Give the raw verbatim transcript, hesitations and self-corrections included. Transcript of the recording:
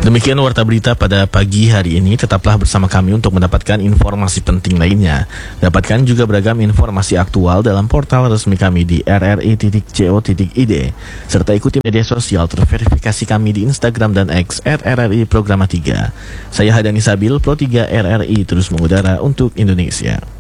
Demikian warta berita pada pagi hari ini. Tetaplah bersama kami untuk mendapatkan informasi penting lainnya. Dapatkan juga beragam informasi aktual dalam portal resmi kami di r r i titik co titik i d, serta ikuti media sosial terverifikasi kami di Instagram dan X at r r i programa tiga. Saya Hadani Sabil, Pro tiga R R I, terus mengudara untuk Indonesia.